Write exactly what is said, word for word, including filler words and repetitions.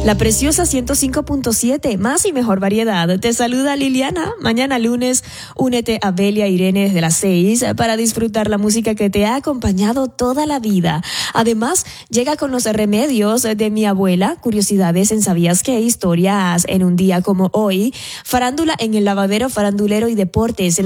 La preciosa ciento cinco punto siete, más y mejor variedad. Te saluda Liliana. Mañana lunes, únete a Belia Irene desde las seis para disfrutar la música que te ha acompañado toda la vida. Además, llega con los remedios de mi abuela, curiosidades en ¿Sabías qué? Historias en un día como hoy, farándula en el lavadero, farandulero y deportes.